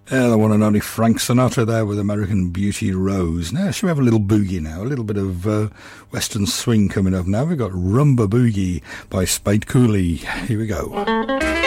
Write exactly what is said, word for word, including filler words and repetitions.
Yeah, the one and only Frank Sinatra there with American Beauty Rose. Now, should we have a little boogie now? A little bit of uh, Western swing coming up now. We've got Rumba Boogie by Spade Cooley. Here we go.